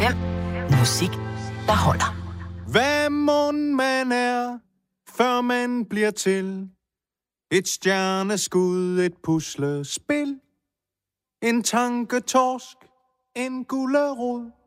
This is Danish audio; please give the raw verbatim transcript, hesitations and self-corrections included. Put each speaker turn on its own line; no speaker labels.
fem. Musik, der holder.
Hvad mon man er, før man bliver til? Et stjerneskud, et puslespil. En tanketorsk, en gullerod.